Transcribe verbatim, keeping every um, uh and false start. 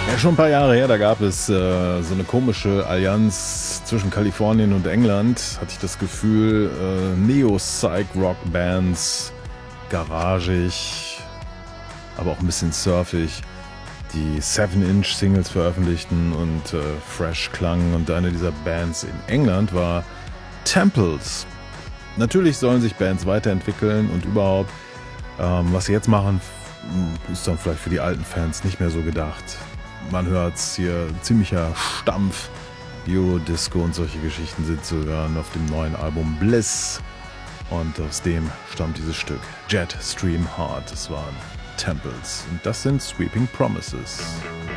Ja, schon ein paar Jahre her, da gab es äh, so eine komische Allianz zwischen Kalifornien und England, hatte ich das Gefühl, äh, Neo-Psych-Rock-Bands, garagig, aber auch ein bisschen surfig, die seven Inch Singles veröffentlichten und äh, fresh klangen. Und eine dieser Bands in England war Temples. Natürlich sollen sich Bands weiterentwickeln und überhaupt, ähm, was sie jetzt machen, ist dann vielleicht für die alten Fans nicht mehr so gedacht. Man hört's hier, ziemlicher Stampf, Eurodisco und solche Geschichten sind zu hören auf dem neuen Album Bliss. Und aus dem stammt dieses Stück, Jet Stream Heart. Das waren Temples und das sind Sweeping Promises.